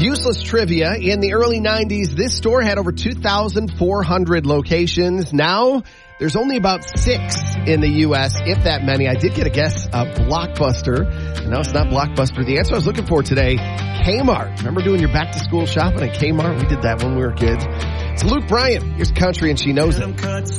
Useless trivia. In the early 90s, this store had over 2,400 locations. Now, there's only about 6 in the U.S., if that many. I did get a guess of Blockbuster. No, it's not Blockbuster. The answer I was looking for today, Kmart. Remember doing your back-to-school shopping at Kmart? We did that when we were kids. It's Luke Bryan. Here's Country, and she knows it.